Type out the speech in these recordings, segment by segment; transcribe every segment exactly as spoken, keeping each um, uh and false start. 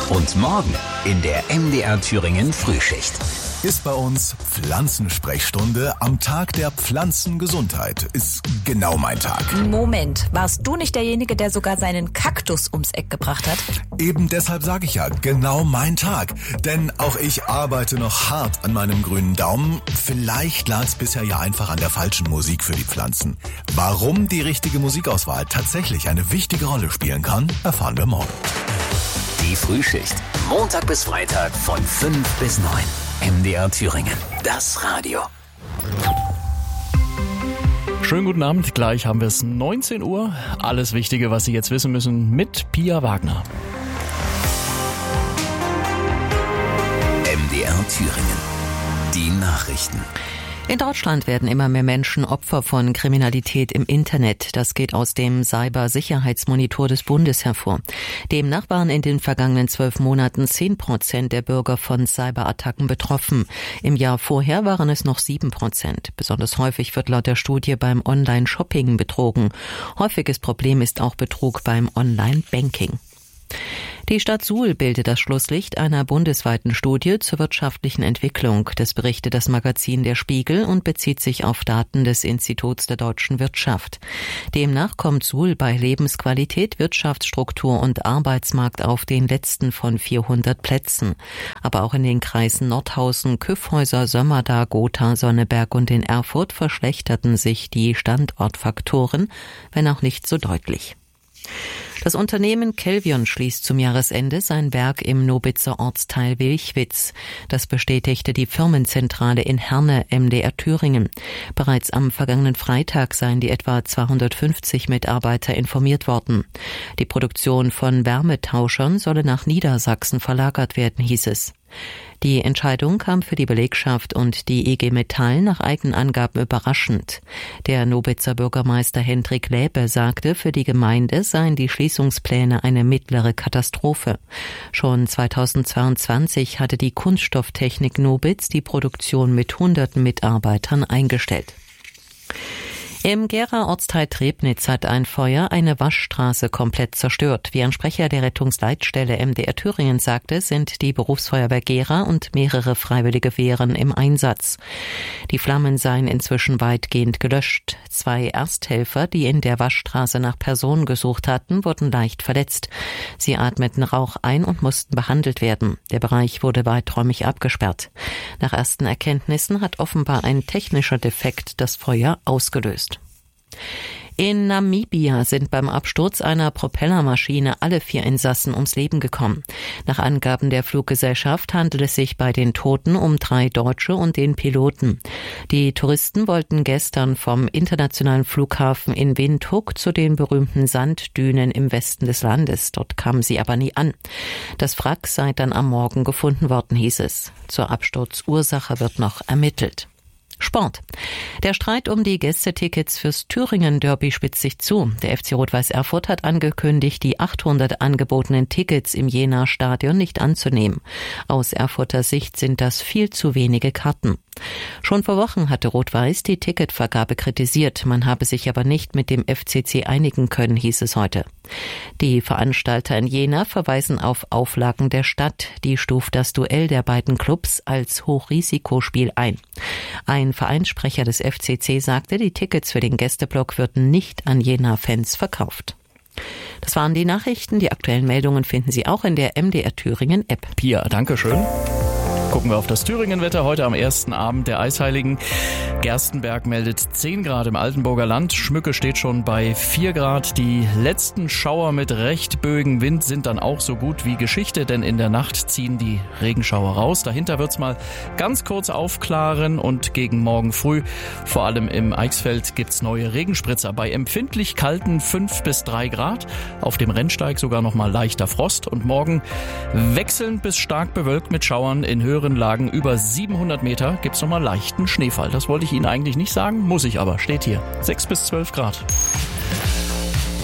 Und morgen in der M D R Thüringen Frühschicht. Ist bei uns Pflanzensprechstunde am Tag der Pflanzengesundheit. Ist genau mein Tag. Moment, warst du nicht derjenige, der sogar seinen Kaktus ums Eck gebracht hat? Eben deshalb sage ich ja, genau mein Tag. Denn auch ich arbeite noch hart an meinem grünen Daumen. Vielleicht lag es bisher ja einfach an der falschen Musik für die Pflanzen. Warum die richtige Musikauswahl tatsächlich eine wichtige Rolle spielen kann, erfahren wir morgen. Die Frühschicht. Montag bis Freitag von fünf bis neun. M D R Thüringen. Das Radio. Schönen guten Abend. Gleich haben wir es neunzehn Uhr. Alles Wichtige, was Sie jetzt wissen müssen, mit Pia Wagner. M D R Thüringen. Die Nachrichten. In Deutschland werden immer mehr Menschen Opfer von Kriminalität im Internet. Das geht aus dem Cybersicherheitsmonitor des Bundes hervor. Demnach waren in den vergangenen zwölf Monaten zehn Prozent der Bürger von Cyberattacken betroffen. Im Jahr vorher waren es noch sieben Prozent. Besonders häufig wird laut der Studie beim Online-Shopping betrogen. Häufiges Problem ist auch Betrug beim Online-Banking. Die Stadt Suhl bildet das Schlusslicht einer bundesweiten Studie zur wirtschaftlichen Entwicklung. Das berichtet das Magazin Der Spiegel und bezieht sich auf Daten des Instituts der deutschen Wirtschaft. Demnach kommt Suhl bei Lebensqualität, Wirtschaftsstruktur und Arbeitsmarkt auf den letzten von vierhundert Plätzen. Aber auch in den Kreisen Nordhausen, Küffhäuser, Sömmerda, Gotha, Sonneberg und in Erfurt verschlechterten sich die Standortfaktoren, wenn auch nicht so deutlich. Das Unternehmen Kelvion schließt zum Jahresende sein Werk im Nobitzer Ortsteil Wilchwitz. Das bestätigte die Firmenzentrale in Herne, M D R Thüringen. Bereits am vergangenen Freitag seien die etwa zweihundertfünfzig Mitarbeiter informiert worden. Die Produktion von Wärmetauschern solle nach Niedersachsen verlagert werden, hieß es. Die Entscheidung kam für die Belegschaft und die I G Metall nach eigenen Angaben überraschend. Der Nobitzer Bürgermeister Hendrik Läbe sagte, für die Gemeinde seien die Schließungspläne eine mittlere Katastrophe. Schon zweitausendzweiundzwanzig hatte die Kunststofftechnik Nobitz die Produktion mit hunderten Mitarbeitern eingestellt. Im Gera Ortsteil Trebnitz hat ein Feuer eine Waschstraße komplett zerstört. Wie ein Sprecher der Rettungsleitstelle M D R Thüringen sagte, sind die Berufsfeuerwehr Gera und mehrere freiwillige Wehren im Einsatz. Die Flammen seien inzwischen weitgehend gelöscht. Zwei Ersthelfer, die in der Waschstraße nach Personen gesucht hatten, wurden leicht verletzt. Sie atmeten Rauch ein und mussten behandelt werden. Der Bereich wurde weiträumig abgesperrt. Nach ersten Erkenntnissen hat offenbar ein technischer Defekt das Feuer ausgelöst. In Namibia sind beim Absturz einer Propellermaschine alle vier Insassen ums Leben gekommen. Nach Angaben der Fluggesellschaft handelt es sich bei den Toten um drei Deutsche und den Piloten. Die Touristen wollten gestern vom internationalen Flughafen in Windhoek zu den berühmten Sanddünen im Westen des Landes. Dort kamen sie aber nie an. Das Wrack sei dann am Morgen gefunden worden, hieß es. Zur Absturzursache wird noch ermittelt. Sport. Der Streit um die Gästetickets fürs Thüringen-Derby spitzt sich zu. Der F C Rot-Weiß Erfurt hat angekündigt, die achthundert angebotenen Tickets im Jena-Stadion nicht anzunehmen. Aus Erfurter Sicht sind das viel zu wenige Karten. Schon vor Wochen hatte Rot-Weiß die Ticketvergabe kritisiert. Man habe sich aber nicht mit dem F C C einigen können, hieß es heute. Die Veranstalter in Jena verweisen auf Auflagen der Stadt. Die stuft das Duell der beiden Clubs als Hochrisikospiel ein. Ein Vereinssprecher des F C C sagte, die Tickets für den Gästeblock würden nicht an Jena-Fans verkauft. Das waren die Nachrichten. Die aktuellen Meldungen finden Sie auch in der M D R Thüringen App. Pia, danke schön. Gucken wir auf das Thüringen-Wetter heute am ersten Abend der Eisheiligen. Gerstenberg meldet zehn Grad im Altenburger Land. Schmücke steht schon bei vier Grad. Die letzten Schauer mit recht böigem Wind sind dann auch so gut wie Geschichte, denn in der Nacht ziehen die Regenschauer raus. Dahinter wird's mal ganz kurz aufklaren und gegen morgen früh, vor allem im Eichsfeld, gibt's neue Regenspritzer bei empfindlich kalten fünf bis drei Grad. Auf dem Rennsteig sogar noch mal leichter Frost und morgen wechselnd bis stark bewölkt mit Schauern in höheren Lagen über siebenhundert Meter gibt's noch mal leichten Schneefall. Das wollte ich Ihnen eigentlich nicht sagen, muss ich aber. Steht hier. sechs bis zwölf Grad.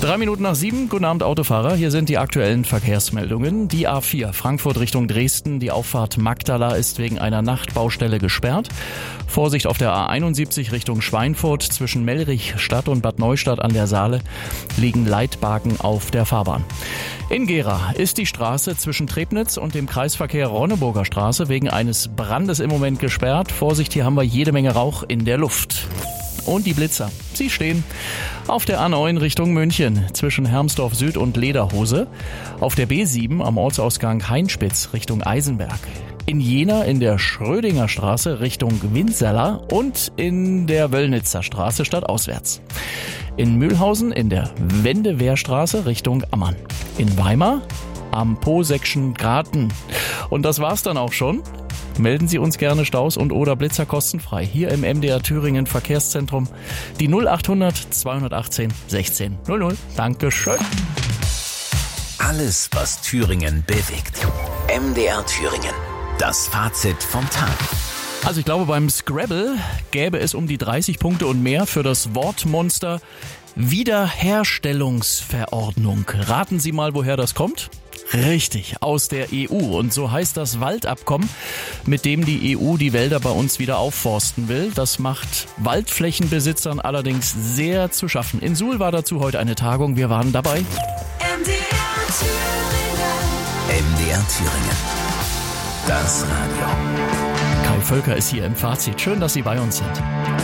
Drei Minuten nach sieben, guten Abend Autofahrer, hier sind die aktuellen Verkehrsmeldungen. Die A vier Frankfurt Richtung Dresden, die Auffahrt Magdala ist wegen einer Nachtbaustelle gesperrt. Vorsicht auf der A einundsiebzig Richtung Schweinfurt, zwischen Mellrichstadt und Bad Neustadt an der Saale liegen Leitbaken auf der Fahrbahn. In Gera ist die Straße zwischen Trebnitz und dem Kreisverkehr Ronneburger Straße wegen eines Brandes im Moment gesperrt. Vorsicht, hier haben wir jede Menge Rauch in der Luft. Und die Blitzer, sie stehen auf der A neun Richtung München zwischen Hermsdorf Süd und Lederhose, auf der B sieben am Ortsausgang Heinspitz Richtung Eisenberg, in Jena in der Schrödinger Straße Richtung Winzerla und in der Wöllnitzer Straße stadtauswärts. In Mühlhausen in der Wendewehrstraße Richtung Ammann. In Weimar am Poseckschen Graten. Und das war's dann auch schon. Melden Sie uns gerne Staus und oder Blitzer kostenfrei hier im M D R Thüringen Verkehrszentrum. Die null achthundert zweihundertachtzehn sechzehn null null. Dankeschön. Alles, was Thüringen bewegt. M D R Thüringen. Das Fazit vom Tag. Also ich glaube, beim Scrabble gäbe es um die dreißig Punkte und mehr für das Wortmonster Wiederherstellungsverordnung. Raten Sie mal, woher das kommt? Richtig, aus der E U. Und so heißt das Waldabkommen, mit dem die E U die Wälder bei uns wieder aufforsten will. Das macht Waldflächenbesitzern allerdings sehr zu schaffen. In Suhl war dazu heute eine Tagung. Wir waren dabei. M D R Thüringen. M D R Thüringen. Das Radio. Kai Völker ist hier im Fazit. Schön, dass Sie bei uns sind.